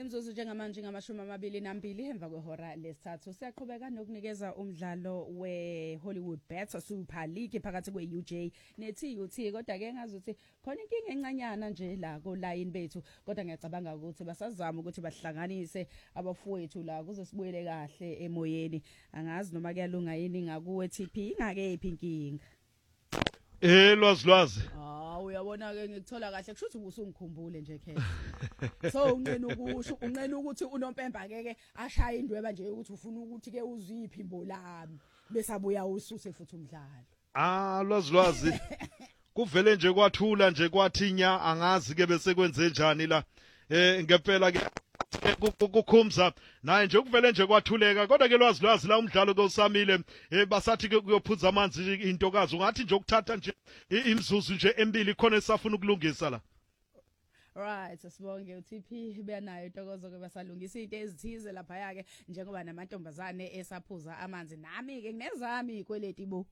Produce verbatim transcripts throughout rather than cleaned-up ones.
Imzuzu njengamanje ngamashumi amabili nambili emva kwehora lesithathu siyaqhubeka nokunikeza umdlalo we-Hollywood Bets Super League phakathi kwe-U J ne-T U T kodwa ke ngazi ukuthi khona inkinga encanyana nje la ko-line bethu kodwa ngiyacabanga ukuthi basazama ukuthi bahlanganise abafowethu la kuze sibuyele kahle emoyeni angazi noma kuyalunga yini ngakuwe T P ingake iphi inkinga Eh lwazi lwazi. Ah uyabona ke ngikuthola kahle kusho ukuthi ubusungikhumbule nje khe. So unqena ukusho unqena ukuthi unompemba keke ashaya indweba nje ukuthi ufuna ukuthi ke uziphi imbo lami bese abuya ususe futhi umdlalo. Ah lwazi lwazi. Kuvele nje kwathula nje kwathinya angazi ke bese kwenze njani la. Eh ngempela ke kukhumza naye nje kuvele nje kwathuleka kodwa ke lwazi lwazi la umdlalo kosamile eh basathi ke kuyophuza amanzi intokazi ungathi nje ukuthatha nje imzuzu nje embili khona esafuna ukulungisa la. Right sibonge uT P benayo intokozo ke basalungisa into ezithize lapha yake njengoba namantombazane esaphuza amanzi nami ke kunezami ikweleti bo.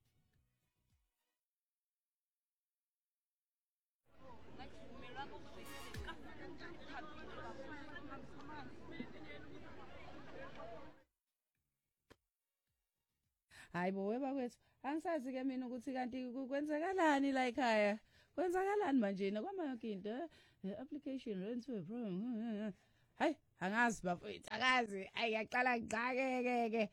Hayibo weba kwethu angisazi ke mina ukuthi kanti kwenzakalani la ekhaya kwenzakalani manje kwama yonke into application rent a problem hayi angazi bafethu akazi ayaqala ngxakeke ke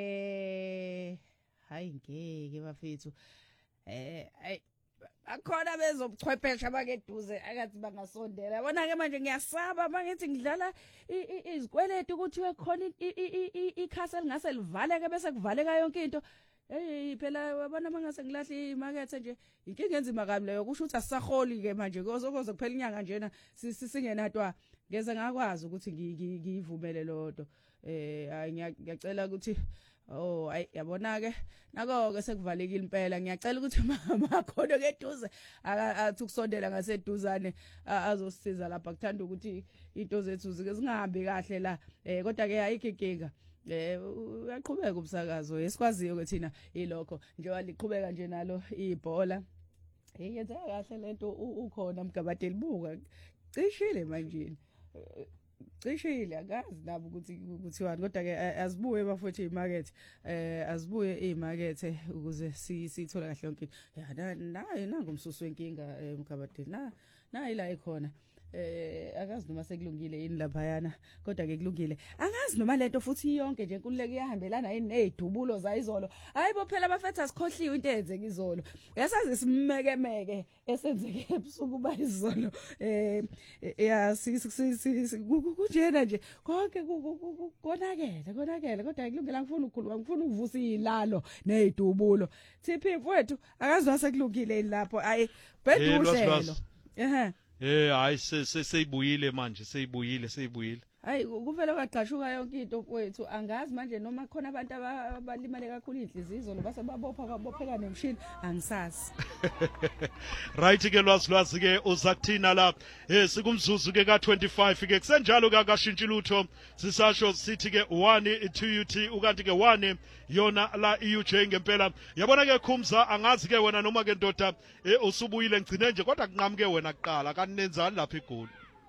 eh hayi ngeke bafethu eh ay akhona bezobuchwepheshe abakeduze akathi bangasondela yabona ke manje ngiyasaba mangithi ngidlala izikweleti ukuthi wekhona ikhasi elingase livaleke bese kuvaleka yonke into hey phela yabona mangase ngilahla imarket nje inkinga enzima kabi leyo kusho ukuthi asisaholi ke manje kozokoze kuphela inyanga njena singenatwa ngeze ngakwazi ukuthi ngiyivumele lodwa eh ngiyacela ukuthi oh ay yabona ke nako ke sekuvalekile impela ngiyacela ukuthi mama khona keduze athi ukusondela ngaseduzane azosisiza lapha kuthanda ukuthi into zethu zike zingahambi kahle la eh kodwa ke ayikho inkinga eh uyaqhubeka umsakazo esikwaziyo ukuthi thina ilokho njengoba liqhubeka nje nalo ibhola hey yenza kahle lento ukhona mgabadeli buka cishile manje cishile akazi nabo ukuthi kuthiwani kodwa ke azibuye bafowethu imarket eh azibuye imarket ukuze sithola kahle yonke nayo nangumsusu wenkinga emkhabadeni na nayi la ikhona eh akazi noma sekulungile yini lapha yana kodwa ke kulungile angazi noma lento futhi yonke nje kuleke iyahambelana yini nezidubulo zayizolo hayibo phela bafethu asikhohliwe into eyenzeke izolo yasazi simekemeke esenzeke ebusuku bayizolo eh ya kunjena nje konke konakele konakele kodwa kulungile ngifuna ukukhuluma ngifuna ukuvusa izilalo nezidubulo T P mfowethu akazi wasekulungile lapho ayi beduhlelo ehe Eh hayi seseyibuyile manje seyibuyile seyibuyile. Hayi kuvela kwaqhashuka yonke into mfowethu angazi manje noma khona abantu abalimale kakhulu inhliziyo lo base babopha babopheka nemshini angisazi. Right ke lwazi lwazi ke uzakuthina la eh sikumzuzu ke ka twenty-five ke kusenjalo ke akashintshi lutho sisasho sithi ke one T U T ukanti ke one yona la E U J ngempela yabona ke khumza angazi ke wena noma ke ndoda usubuyile ngcine nje kodwa kunqamuke wena kuqala kanenzani lapha eGoli.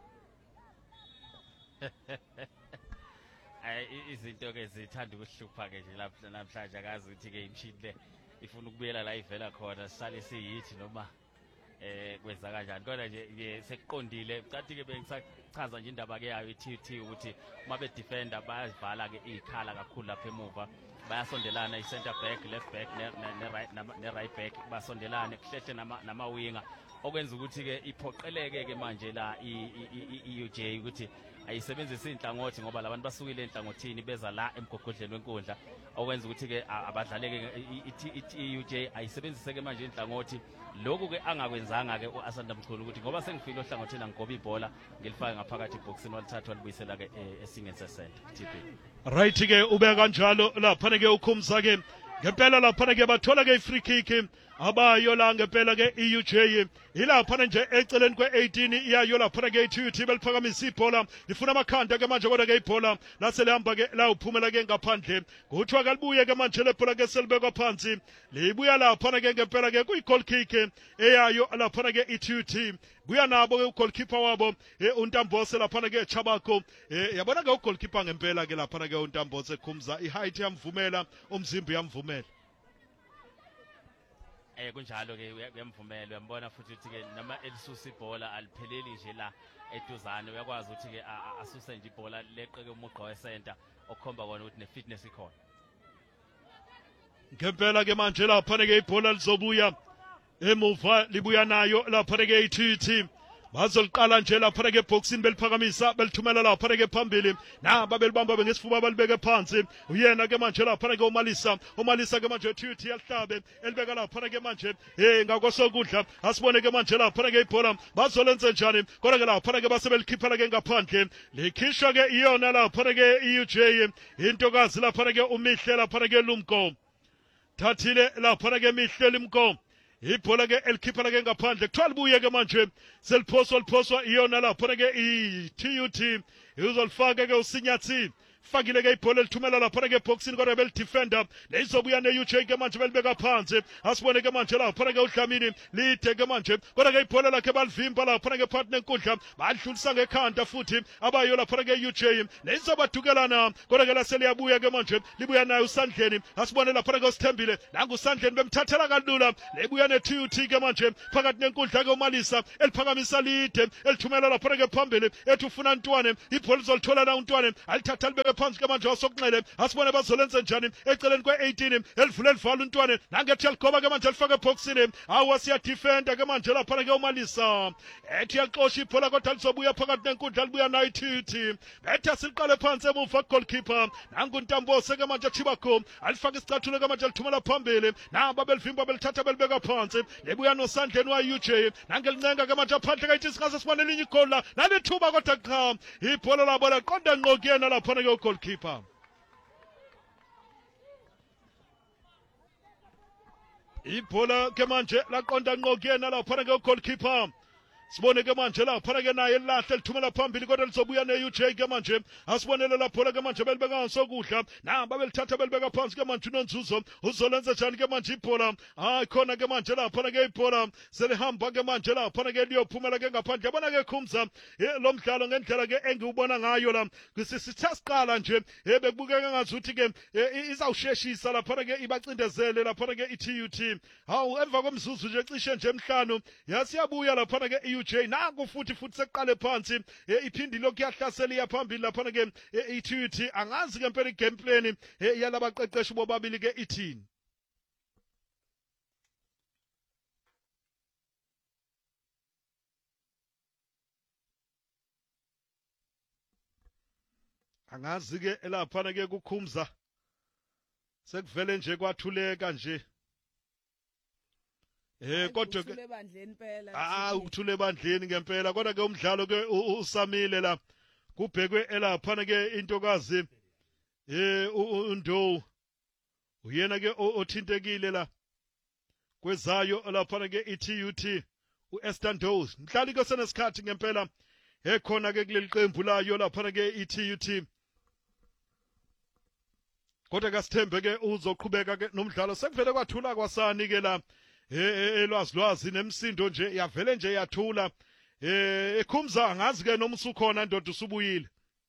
Ay izinto ke zithanda ukuhlupha ke nje lapha namhlanje akazi ukuthi ke imshini le ifuna ukubuyela la ivela khona sisale siyithi noma eh kwenza kanjani kodwa nje sekuqondile cathi ke bengisachaza nje indaba ke yayo iT T ukuthi uma be defender bayazivala ke ikhala kakhulu lapha emuva bayasondelana i-center back left back ne right ne right back basondelane kuhlehle nama nama winger okwenza ukuthi ke iphoqeleke ke manje la i-U J ukuthi ayisebenzisa inhlangothi ngoba labantu basukile enhlangothini beza la emgogodleni wenkundla okwenza ukuthi ke abadlaleke i-E U J ayisebenzise ke manje inhlangothi lokho ke angakwenzanga ke uAsanda Mchunu ukuthi ngoba sengifile ohlangothini angigoba ibhola ngilifaka ngaphakathi eboxini walithatha walibuyisela ke esingeni sesenta T P. Right ke ube kanjalo lapha ke ukhumza ke ngempela lapha ke bathola ke i-free kick abayo la ngempela ke E U J ilapha nje eceleni kwe-eighteen iyayo lapha ke i-T U T beliphakamisa ibhola lifuna amakhanda ke manje kodwa ke ibhola lase lihamba ke la uphumela ke ngaphandle kuthiwa kalibuye ke manje lebhola ke selibekwa phansi libuya lapha ke ngempela ke kuyi-goal kick eyayo lapha ke i-T U T buya nabo ke ugoalkeeper wabo uNtambose lapha ke Chabako yabona ke ugoalkeeper ngempela ke lapha ke uNtambose Khumza i-height yamvumela umzimba yamvumela eh kunjalo ke uyamvumela uyambona futhi ukuthi ke nama elisusa ibhola alipheleli nje la eduzane uyakwazi ukuthi ke asuse nje ibhola leqeke umugqa wecenter okukhomba kona ukuthi ne-fitness ikhona ngempela ke manje lapha ke ibhola lizobuya emuva libuya nayo lapha ke i-T U T bazoliqala nje lapha ke boxing beliphakamisa belithumela lapha ke phambili naba belibamba ngesifuba balibeke phansi uyena ke manje lapha ke uMalisa uMalisa ke manje i-T U T yahlabe elibeka lapha ke manje eh ngakosokudla asibone ke manje lapha ke ibhola bazolenza njani kodwa ke lapha ke basebelikhipha ke ngaphandle lekhishwa ke iyona lapha ke i-U J intokazi lapha ke umihle lapha ke Lumko thathile lapha ke mihle Lumko ibhola ke elikhipha ke ngaphandle kuthiwa libuye ke manje seliphoswa liphoswa iyona lapha ke i-T U T izolifaka ke uSinyathi fakile ke ibhola elithumela lapha ke boxing kodwa belidefender lezobuya ne-U J ke manje belibeka phansi asibone ke manje lapha ke uDlamini lide ke manje kodwa ke ibhola lakhe balivimba lapha ke partner enkundla badlulisa ngekhanda futhi abayo lapha ke U J lezobadukelana kodwa ke laseliyabuya ke manje libuya nayo usandleni asibone lapha ke usithembile nangusandleni bemthathela kalula lebuya ne-T U T ke manje phakathi nenkundla ke uMalisa eliphakamisa lide elithumela lapha ke phambili ethi ufuna Ntwane ibhola izolithola la uNtwane alithatha libeke phansi ke manje wasokunxele asibone bazolenza njani eceleni kwe-eighteen elivule elivala uNtwane nangethi yaligoba ke manje lifake eboxini awu siyadefenda ke manje lapha ke uMalisa ethi yalixosha ibhola kodwa lizobuya phakathi nenkundla libuya nayo i-T U T bethe siliqale phansi emuva goalkeeper nangu Ntambose ke manje Chibako alifaka isicathulo ke manje lithumela phambili naba belivimba belithatha belibeka phansi lebuya nosandleni wa-U J nangelincenga ke manje phandle kayithi singase sibone elinye igoli la nalithuba kodwa cha ibhola labo laqonda ngqo kuyena lapha ke goalkeeper ibhola ke manje laqonda ngqo kuyena lapha ke goalkeeper sibone ke manje lapha ke naye lahle lithumela phambili kodwa lizobuya ne-U J ke manje asibonele lapho ke manje belibeka ngasokudla namba belithatha belibeka phansi ke manje uNonzuzo uzolenza njani ke manje ibhola hayi khona ke manje lapha ke ibhola selihamba ke manje lapha ke liyophumela ke ngaphandle yabona ke Khumza lo mdlalo ngendlela ke engiwubona ngayo la sisitha siqala nje bekubukeka ngazuthi ke izawusheshisa lapha ke ibacindezele lapha ke i-T U T hawu emva komzuzu nje cishe nje emhlanu yasiyabuya lapha ke i-U J naku futhi futhi seqale phansi iphindi lokhu yahlasela iyaphambili lapha ke i-T U T angazi ke impela i-game plan yalabaqeqeshi bobabili ke ithini angazi ke lapha ke kuKhumza sekuvele nje kwathuleka nje Eh kodwa uthule bandleni phela ah uthule bandleni ngempela kodwa ke umdlalo ke usamile la kubhekwe elapha ke intokazi eh uNdo uyena ke othintekile la kwezayo lapha ke i-T U T uEsther Ndow mhlali ke senesikhathi ngempela ekhona ke kuleli qembu layo lapha ke i-T U T kodwa kasithembe ke uzoqhubeka ke nomdlalo sekuvele kwathula kwasani ke la elwazi lwazi nemsindo nje yavele nje yathula eh eKhumza angazi ke noma usukhona ndoda usubuyile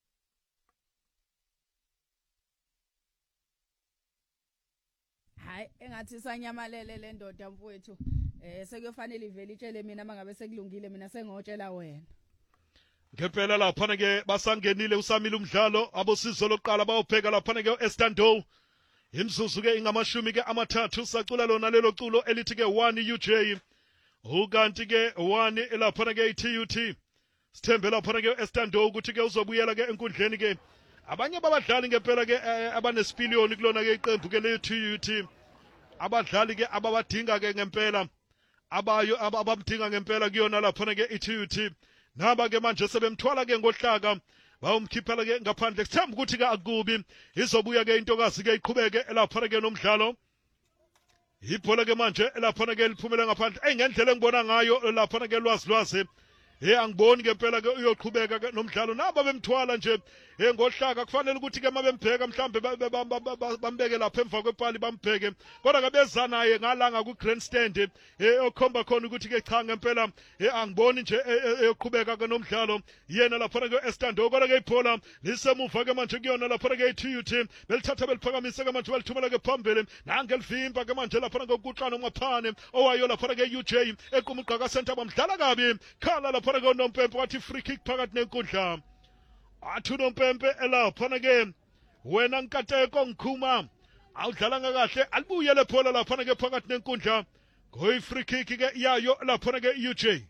hayi engathi sanyamalele le ndoda mfowethu eh sekuyofanele ivele itshele mina mangabe sekulungile mina sengotshela wena ngempela lapha ke basangenile usamile umdlalo abosizo lokuqala bayobheka lapha ke uEsther Ndow imzuzu ke ingamashumi ke amathathu sacula lona lelo culo elithi ke one U J ukanti ke one lapha ke i-T U T sithembe lapha ke uEsther Ndow ukuthi ke uzobuyela ke enkundleni ke abanye babadlali ngempela ke abanesipiliyoni kulona ke iqembu ke le-T U T abadlali ke ababadinga ke ngempela abayo abamdinga ngempela kuyona lapha ke i-T U T naba ke manje sebemthwala ke ngohlaka bawumkhiphela ke ngaphandle sithemba ukuthi ke akubi izobuya ke intokazi ke iqhubeke lapha ke nomdlalo ibhola ke manje lapha ke liphumela ngaphandle engendlela engibona ngayo lapha ke lwazi lwazi Eh angiboni ngempela ke uyoqhubeka ke nomdlalo naba bemthwala nje eh ngohlaka kufanele ukuthi ke mabembheka mhlambe bambeke lapha emva kwepali bambheke kodwa ke beza naye ngalanga ku grandstand eh okhomba khona ukuthi ke cha ngempela eh angiboni nje eyoqhubeka ke nomdlalo yena lapha ke estando kodwa ke ibhola lisemuva ke manje kuyona lapha ke i-T U T belithatha beliphakamise ke manje balithumela ke phambili nangelivimba ke manje lapha ngokuqana uMaphane owayo lapha ke U J eqhumuqa ka center bamdlala kabi khala lapha ke uNompempe wathi free kick phakathi nenkundla athi uNompempe elapha ke wena Nkateko Nkhuma awudlalanga kahle alibuye lephola lapha ke phakathi nenkundla ngoyi free kick ke yayo lapha ke U J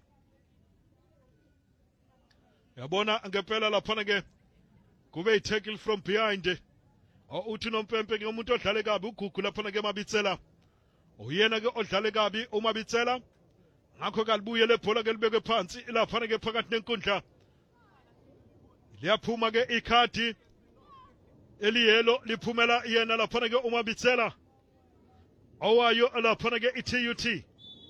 yabona ngempela lapha ke kube i-tackle from behind uthi uNompempe ke umuntu odlale kabi ugugu lapha ke Mabitsela uyena ke odlale kabi uMabitsela ngakho kalibuye lebhola ke libekwe phansi lapha ke phakathi nenkundla liyaphuma ke ikhadi eliyelo liphumela yena lapha ke uMabitsela owayo lapha ke i-T U T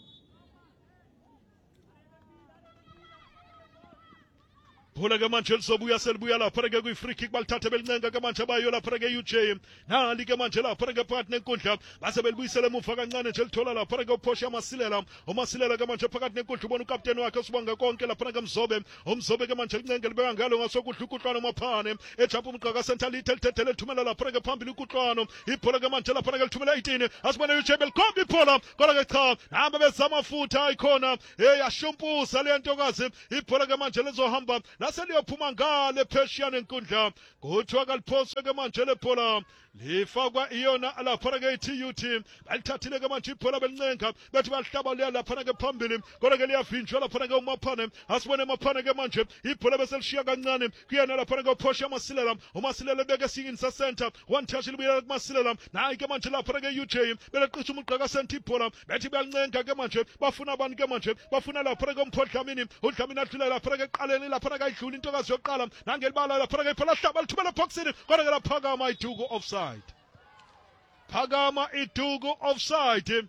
Phola ke manje lizobuya selibuya lapha ke kuyi free kick balithathe belincenga ke manje bayo lapha ke U J nali ke manje lapha ke phakathi nenkundla base belibuyisele emuva kancane nje lithola lapha ke uPosha Masilela uMasilela ke manje phakathi nenkundla ubona ukapteni wakhe usibonga konke lapha ke Mzobe uMzobe ke manje lincenge libeka ngalo ngasokudla ukuqhwana uMaphane ejump umqaka center lithe lithethele lithumela lapha ke phambili ukuqhwana ibhola ke manje lapha ke lithumela eighteen asibona U J belikhomba ibhola kodwa ke cha hamba bezama futha ikhona hey ashumpusa le ntokazi ibhola ke manje lizohamba laseliyophuma ngale pheshiyana enkundla kuthiwa kaliphoswe ke manje lebhola lifakwa iyona lapha ke i-T U T balithathile ke manje ibhola belincenga bethi balihlaba liya lapha ke phambili kodwa ke liyavinjwa lapha ke uMaphane asibone uMaphane ke manje ibhola beselishiya kancane kuyena lapha ke uPosha Masilela uMasilela beke singini sa center one touch libuyela kuMasilela nayi ke manje lapha ke U J beleqisha umqaka center ibhola bethi bayalincenga ke manje bafuna abantu ke manje bafuna lapha ke uMphodlamini uDlamini adlula lapha ke eqaleni lapha ke ayidlula intokazi yokuqala nangelibala lapha ke ibhola hlaba lithumela boxini kodwa ke laphakama iduku offside Phakama iduku offside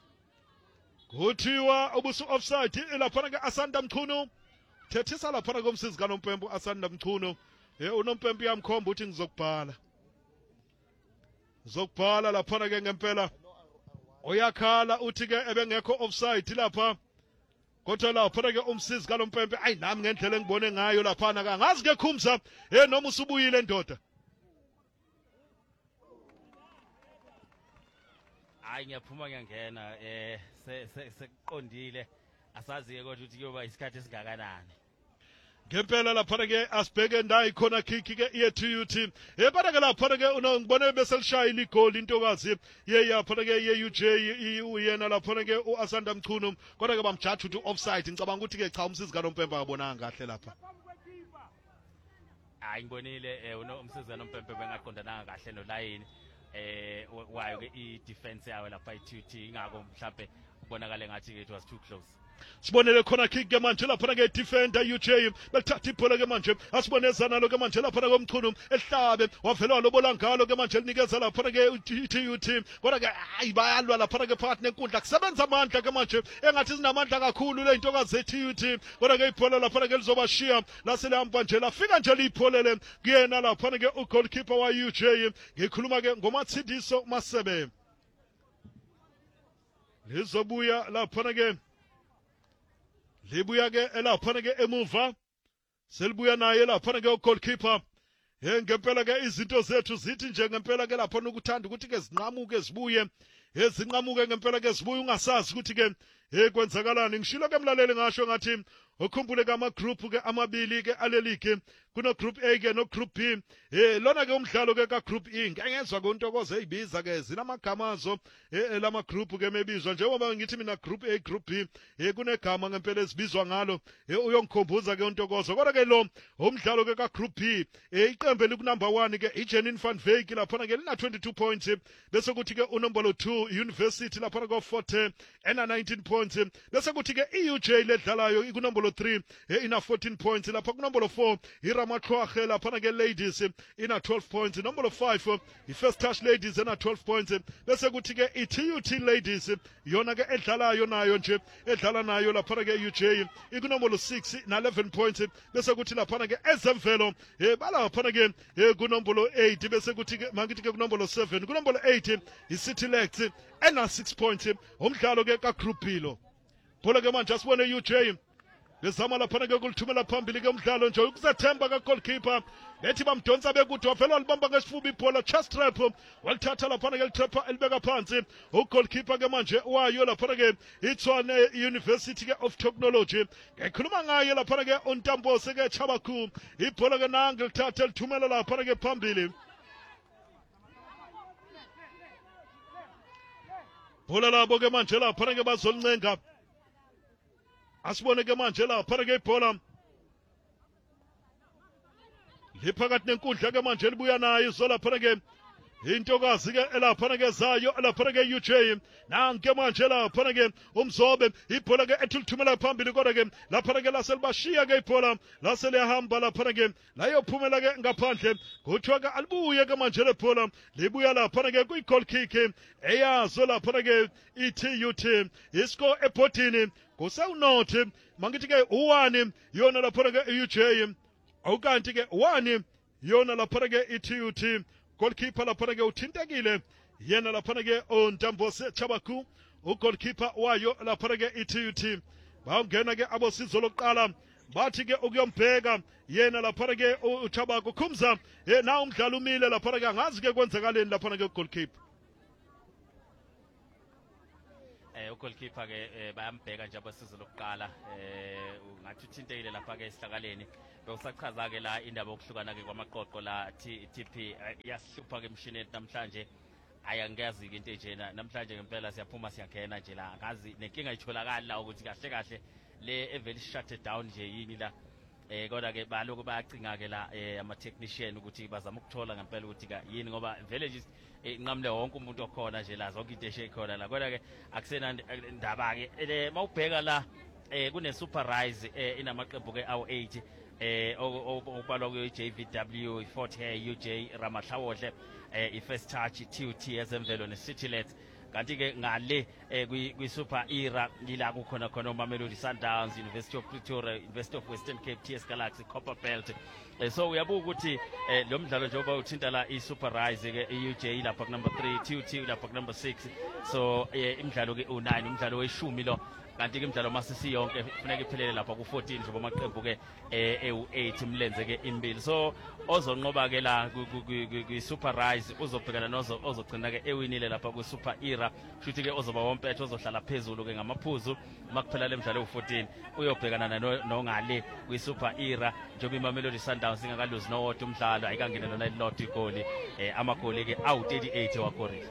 kuthiwa ubusu offside lapha ke Asanda Mchunu thethisa lapha ke umsizi kaNompempe Asanda Mchunu eh uNompempe yamkhomba uthi ngizokubhala ngizokubhala lapha ke ngempela uyakhala uthi ke ebengekho offside lapha kodwa lapha ke umsizi kaNompempe ayi nami ngendlela engibone ngayo lapha na angazi ke khumza eh noma usubuyile ndoda hayi ngiyaphuma ngiyangena eh sekuqondile asazi ke kodwa ukuthi kuyoba isikhathi esingakanani ngempela lapha ke asibheke ndayi khona kick ke ye-T U T ebona ke lapha ke ngibone bese lishayile igoli intokazi ye yapha ke ye-U J uyena lapha ke uAsanda Mchunu kodwa ke bamjudge ukuthi offside ngicabanga ukuthi ke cha umsizi kaNompempe akabonanga kahle lapha hayi ngibonile umsizi kaNompempe bengaqondananga kahle nolayini eh wayo ke i-defense yawo lapha i-T U T ingako mhlawumbe ubonakale ngathi ke it was too close sibonele khona kick ke manje lapha ke defender U J belithatha ibhola ke manje asiboneza nalo ke manje lapha komchunu ehlabe wavelwa lobola ngalo ke manje linikeza lapha ke i-T U T kodwa ke hayi bayalwa lapha ke phakathi nenkundla kusebenza amandla ke manje engathi sinamandla kakhulu le intokazi ze-T U T kodwa ke ibhola lapha ke lizobashiya laselihamba nje lafika nje lipholele kuyena lapha ke ugoalkeeper wa U J ngikhuluma ke ngoMathidiso Masebe lizobuya lapha ke libuya ke elapha ke emuva selibuya naye lapha ke ugoalkeeper eh ngempela ke izinto zethu zithi nje ngempela ke lapha ukuthanda ukuthi ke zinqamuke zibuye ezinqamuke ngempela ke zibuye ungasazi ukuthi ke eh kwenzakalani ngishilo ke mlaleli ngasho ngathi ukhumbule ke ama group ke amabili ke alelike kuno group A ke no group B eh lona ke umdlalo ke ka group E ngengezwe ke untokozo ezibiza ke zinamagamazo eh lama group ke mebizwa njengoba ngithi mina group A group B eh kunegama ngempela ezibizwa ngalo eh uyongikhumbuza ke untokozo kodwa ke lo umdlalo ke ka group B eh iqembu eliku number one ke iJenin van Wyk lapha ke lina twenty-two points bese kuthi ke unombolo two University lapha ko forty ena nineteen points bese kuthi ke iU J ledlalayo ikunombolo three eh ina fourteen points lapha kunombolo four Ramatlwache laphana ke ladies ina twelve points. Inombolo five i-First Touch ladies ena twelve points. Bese kuthi ke i-T U T ladies yona ke edlalayo nayo nje edlala nayo laphana ke U J ikunombolo six na eleven points. Bese kuthi laphana ke ezemvelo eh balaphana ke eh kunombolo eight. Bese kuthi ke mangithi ke kunombolo seven kunombolo eight i-City Legs ena six points. Umdlalo ke ka group B lo. Phola ke manje asibone U J bezama laphana ke kulithumela phambili ke umdlalo nje ukuzathemba ka goalkeeper lethi bamdonsa bekude wavela libamba ngesifuba ibhola chest trap walithatha laphana ke litrapha elibeka phansi ugoalkeeper ke manje wayo laphana ke iTshwane University ke of Technology ngikhuluma ngaye laphana ke uNtambose ke Chabaku ibhola ke nange lithatha lithumela laphana ke phambili bola labo ke manje laphana ke bazolincenga asibone ke manje laphana ke ibhola liphakathi nenkundla ke manje libuya nayo izola laphana ke intokazi ke elaphana ke zayo elaphana ke U J nanke manje laphana ke umzobe ibhola ke ethulithumela phambili kodwa ke laphana ke laselibashiya ke ibhola laselihamba laphana ke layophumela ke ngaphandle kuthiwa ke alibuye ke manje lebhola libuya laphana ke kuyi-goal kick eyazo laphana ke i-T U T isco ebhodini kusawunothi mangithi ke u-one yona laphana ke i-U J awukanti ke one yona laphana ke i-T U T goalkeeper laphana ke uthintekile yena laphana ke uNtambose Chabaku ugoalkeeper wayo laphana ke i-T U T bawungena ke abosizo lokuqala bathi ke ukuyombheka yena laphana ke uChabaku khumza na umdlalo umile laphana ke angazi ke kwenzakaleni laphana ke goalkeeper eh ugoalkeeper ke bayambheka nje abasizo lokuqala eh ngathi uthintekile lapha ke esihlakaleni bekusachaza ke la indaba yokuhlukana ke kwamaqoqo la T P yasihlupha ke emshineni namhlanje ayangazi ke into enjena namhlanje ngempela siyaphuma siyangena nje la ngazi nenkinga itholakala la ukuthi kahle kahle le eveli shut down nje yini la eh kodwa ke baloko bayacinga ke la ama technician ukuthi bazama ukuthola ngempela ukuthi ka yini ngoba vele nje inqamle wonke umuntu okhona nje la zonke into eshekhona la kodwa ke akusena ndaba ke mawubheka la eh kune superrise inamaqembu ke awu eight eh okubalwa ku J V W Fort Hare U J Ramahlawohle eh iFirst Touch T U T ezemvelo neCity Legs kanti ke ngale kwi Super Era yila kukhona khona uMamelodi Sundowns University of Pretoria University of Western Cape T S Galaxy Copper Belt so uyabuka ukuthi lo mdlalo njengoba uthinta la iSuper Rise ke U J lapha ku number three T U T lapha ku number six so imidlalo ke u nine umdlalo weshumi lo kanti ke imidlalo masisi yonke kufanele iphelele lapha ku fourteen njengoba amaqembu ke e eight imlenze ke imbili so ozonqoba ke la kwi Super Rise uzobhekana nozo ozogcina ke ewinile lapha ku Super Era futhi ke ozoba wompetho ozohlala phezulu ke ngamaphuzu makuphela le midlalo u fourteen uyobhekana nongale kwi Super Era njengoba iMamelodi Sundowns ingakaluzi nowodwa umdlalo ayikangene lona ililodwa igoli amagoli ke awu thirty-eight wakorile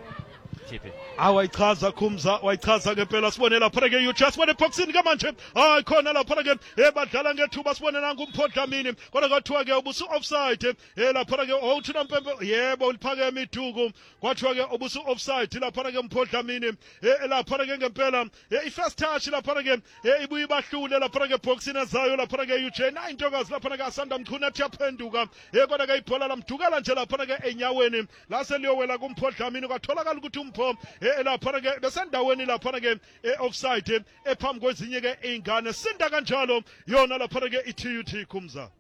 awayichaza khumza wayichaza ngempela sibone lapha ke you just sibone boxing ke manje hayi khona lapha ke ebadlala ngethuba sibone nangu uMphodlamini kodwa kwathiwa ke ubusu offside eh lapha ke awuthina mpempe yebo uliphakeme iduku kwathiwa ke ubusu offside lapha ke uMphodlamini eh lapha ke ngempela iFirst Touch lapha ke ibuye bahlule lapha ke boxing ezayo lapha ke U J nine ntokazi lapha ke asanda mkhuna ethi yaphenduka eh kodwa ke ibhola lamdukela nje lapha ke enyaweni lase liyowela kuMphodlamini kwatholakala ukuthi eh lapha ke besendaweni lapha ke offside ephambi kwezinye ke ingane sinda kanjalo yona lapha ke i-T U T khumza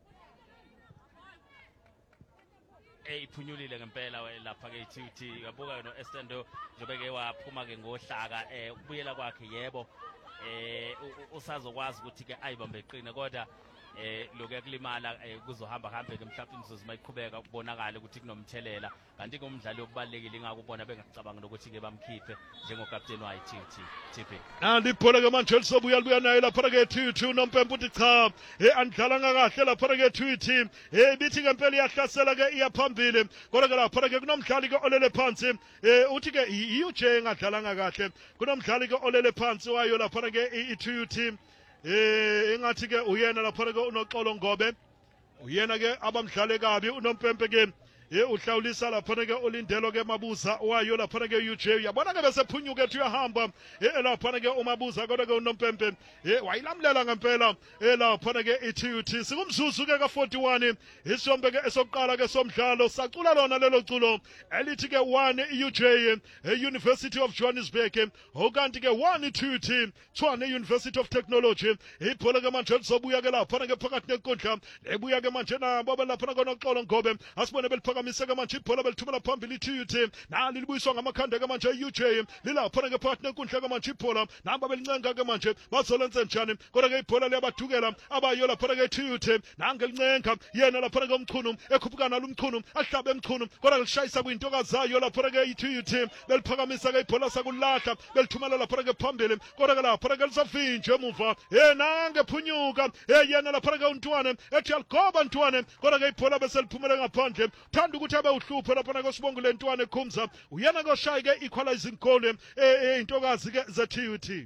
eh iphunyulile ngempela lapha ke i-T U T yabuka no Estendo njobe ke waphuma ke ngohlaka eh ukubuyela kwakhe yebo eh usazokwazi ukuthi ke ayibambe iqine kodwa eh lokho yakulimala kuzohamba hambe ke mhlawumbe imizuzu mayiqhubeka ukubonakala ukuthi kunomthelela kanti ke umdlalo obalekile ingakubona bengacabanga ukuthi ke bamkhiphe njengokapteni wa i-T U T T P andi ibhola ke manje lisobuya libuya nayo lapha ke T U T unompempe uthi cha eh andidlala ngakahle lapha ke T U T eh bithi ke impela iyahlasela ke iyaphambili kodwa ke lapha ke kunomdlali ke olele phansi eh uthi ke i-U J engadlala ngakahle kunomdlali ke olele phansi wayo lapha ke i-T U T eh engathi ke uyena lapha ke unoxolo ngobe uyena ke abamdlale kabi unompempe ke ye uhlawulisa lapha ke ulindelo ke mabuza wayo lapha ke U J yabona ke bese phunyuka ethi uyahamba eh lapha ke umabuza kodwa ke unompempe eh wayilamlela ngempela eh lapha ke ithi uthi sikumzuzu ke ka forty-one isombe ke esokuqala ke somdlalo sacula lona lelo culo elithi ke one U J e University of Johannesburg okanti ke one two team Tshwane University of Technology ibhola ke manje lizobuya ke lapha ke phakathi nenkundla ebuya ke manje nabo lapha konoxolo ngobe asibone beliphakamise ke manje ibhola belithumela phambili ithi uthi nali libuyiswa ngamakhanda ke manje U J lilapha ke phakathi nenkundla ke manje ibhola nabo belincenga ke manje bazolenza njani kodwa ke ibhola liyabadukela abayo lapha ke ithi uthi nangelincenga yena lapha ke umchunu ekhuphukana lumchunu ahlabe emchunu kodwa lishayisa kwintokazayo lapha ke ithi uthi beliphakamisa ke ibhola sakulahla belithumela lapha ke phambili kodwa ke lapha ke lisavinje emuva yena ngephunyuka yena lapha ke uNtwane ethi algoba Ntwane kodwa ke ibhola bese liphumele ngaphandle thanda ukuthi abe uhlupho lapha ke sibongile Ntwane Khumza uyena ke oshaya ke equalizing goal eh intokazi ke ze-T U T.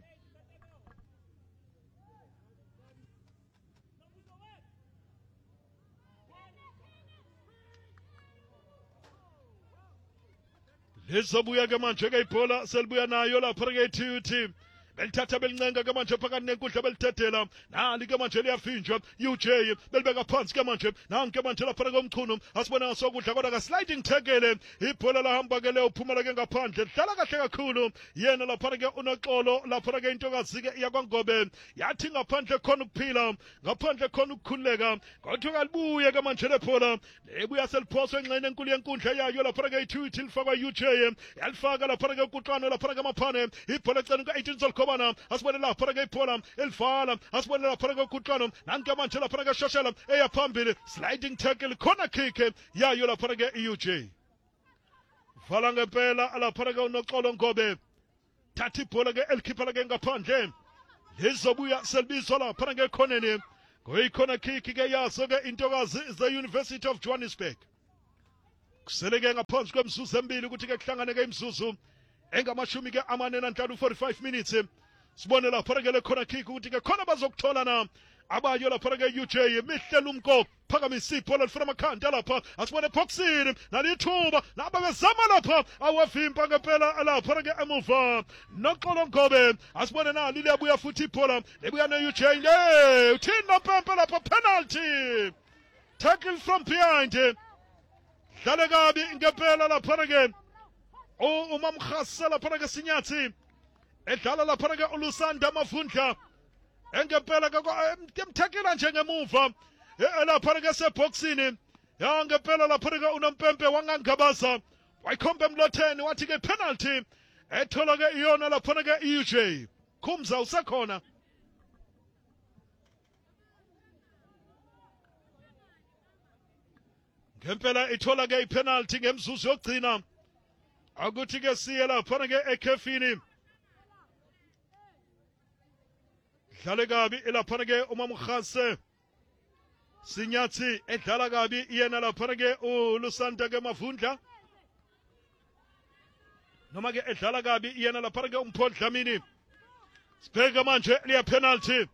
Lizobuya ke manje ke ibhola selibuya nayo lapha ke T U T belithatha belincenga ke manje phakathi nenkundla belithethela nali ke manje liyafinjwa U J belibeka phansi ke manje nanke manje lapha komchunu asibona ngasokudla kodwa ka sliding tackle ibhola lahamba ke leyo phumela ke ngaphandle dlala kahle kakhulu yena lapha ke unoxolo lapha ke intokazi ke yakwangobe yathi ngaphandle khona ukuphila ngaphandle khona ukukhuleka kodwa kalibuye ke manje lebhola ebuya seliphoswe enxene enkulu yenkundla yayo lapha ke T U T lifakwa U J yalifaka lapha ke ukuqana lapha ke maphane ibhola ecela ku eighteen Kobana asibone lapha ke ibhola elivala asibone lapha ke kuqano nanke manje lapha ke shoshela eyaphambili sliding tackle corner kick yayo lapha ke U J vala ngempela lapha ke unoxolo ngobe thatha ibhola ke elikhipha ke ngaphandle lizobuya selibizwa lapha ke khoneni ngoyikhona kick ke yaso ke intokazi ze University of Johannesburg kuseleke ngaphansi kwemzuzu emibili ukuthi ke kuhlangane ke imzuzu engamashumi ke amane nanhlanu forty-five minutes sibone lapha ke le khona kick ukuthi ke khona bazokuthola na abayo lapha ke U J mihlelo umko phakamisa ibhola lifuna amakhanda lapha asibone boxini nalithuba laba bezama lapha awavimpa ngempela lapha ke emuva noxolo ngobe asibone nali liyabuya futhi ibhola lebuya ne U J le uthina pempe lapha penalty tackle from behind dlale kabi ngempela lapha ke o umamkhasa lapha ke Sinyathi edlala lapha ke uLusanda Mavundla engempela ke emthekela nje ngemuva lapha ke seboxini ya ngempela lapha ke unompempe wangangabaza wayikhomba emlotheni wathi ke penalty ethola ke iyona lapha ke U J Khumza usekhona ngempela ithola ke ipenalty ngemzuzu yokugcina akuthi ke siye lapha ke ekhefini dlale kabi lapha ke umamkhase Sinyathi edlala kabi yena lapha ke uLusanda ke Mavundla noma ke edlala kabi yena lapha ke uMpho Dlamini sibheke manje leya penalty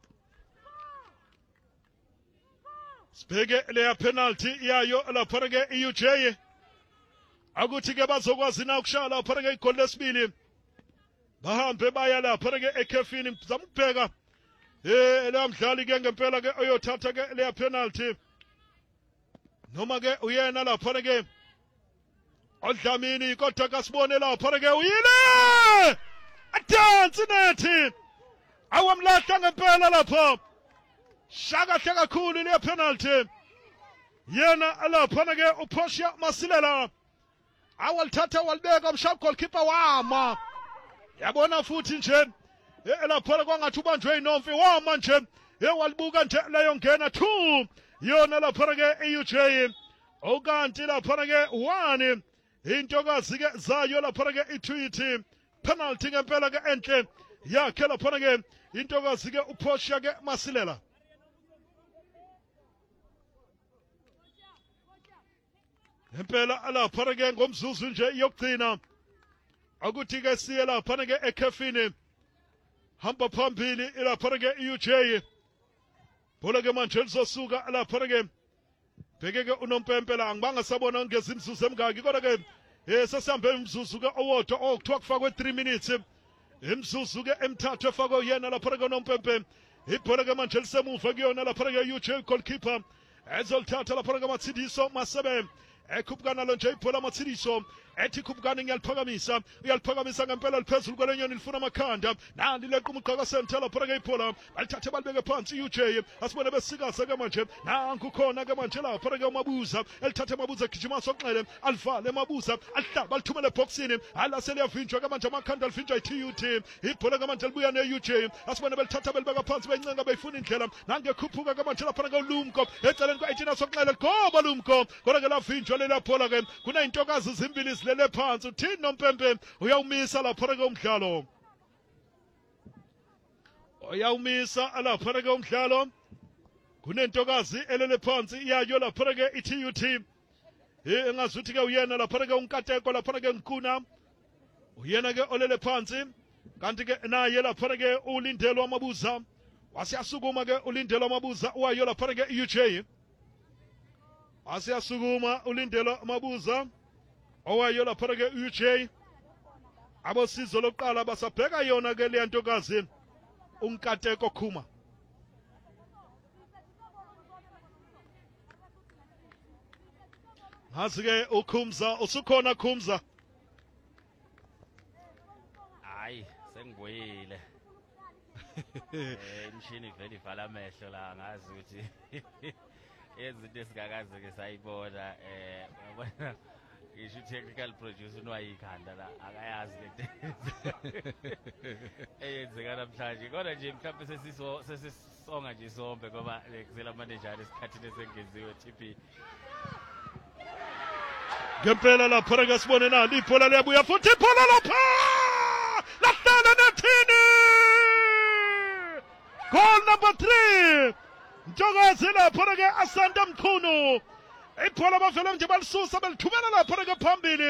sibheke leya penalty yayo lapha ke U J akuthi ke bazokwazi na ukushaya lapha ke igoli lesibili bahambe baya lapha ke ekhefini zamubheka eh lamdlali ke ngempela ke oyothatha ke leya penalty noma ke uyena lapha ke oDlamini kodwa kasibone lapha ke uyile adansi nethi awamlahla ngempela lapha shaka hle kakhulu leya penalty yena lapha ke uPortia Masilela awalithatha walibeka umshap goalkeeper wama yabona futhi nje elapha kwangathi ubanjwe inomfi wama nje ewalibuka nje leyo ngena two yona lapha ke U J okanti lapha ke one intokazi ke zayo lapha ke I T U T penalty ngempela ke enhle yakhe lapha ke intokazi ke uPortia ke Masilela ngempela lapha ke ngomzuzu nje yokugcina akuthi ke siye lapha ke ekhefini hamba phambili lapha ke U J bola ke manje lizosuka lapha ke bheke ke unompempe la ngibanga sabona ngeze imzuzu emngaki kodwa ke eh sesihambe imzuzu ke owodwa okuthiwa kufakwe three minutes imzuzu ke emthathu efakwe yena lapha ke unompempe ibhola ke manje lisemuva kuyona lapha ke U J goalkeeper ezolithatha lapha ke Matsidiso Masebe ekhupukana lo nje ibhola Matsidiso ethi khupukani ngiyaliphakamisa uyaliphakamisa ngempela liphezulu kwelenyoni lifuna amakhanda nandi leqa umqhaka center lapha ke ibhola balithathe balibeke phansi U J asibone besikaza ke manje nanku khona ke manje lapha ke uMabuza elithathe Mabuza gijima soqele alivale Mabuza alihlaba alithumele boxini hala seliyavinjwa ke manje amakhanda alivinjwa i-T U T ibhola ke manje libuya ne-U J asibone belithatha belibeka phansi bencenga beyifuna indlela nangekhuphuka ke manje lapha ke uLumko eceleni kwa-eighteen soqele ligoba Lumko kodwa ke lavinjwa lela bhola ke kuneyintokazi zimbili lele phansi uthini nompempe uyawumisa lapha ke umdlalo uyawumisa lapha ke umdlalo kunentokazi elele phansi iyayo lapha ke i-T U T engazuthi ke uyena lapha ke unkateko lapha ke Nkuna uyena ke olele phansi kanti ke naye lapha ke uLindelo Mabuza wasiyasukuma ke uLindelo Mabuza uyayo lapha ke U J asiyasukuma uLindelo Mabuza owayo lapha ke U J abosizo lokuqala basabheka yona ke le ntokazi unkateko Khuma ngazi ke uKhumza usukhona Khumza hayi sengiboyile eh imshini vele ivala amehlo la ngazi ukuthi ezinto esingakaze ke sayibona eh yabona isho technical producer unwayikhanda la akayazi lento eyenzeka namhlanje kodwa nje mhlawumbe sesiso sesisonga nje sombe ngoba kuzela manager esikhathini esengeziwe T P ngempela lapha ke sibone nalo ibhola liyabuya futhi ibhola lapha lahlala nethini goal number three Ntokazi lapha ke Asanda Mkhunu ibhola bavela nje balisusa belithumela lapha ke phambili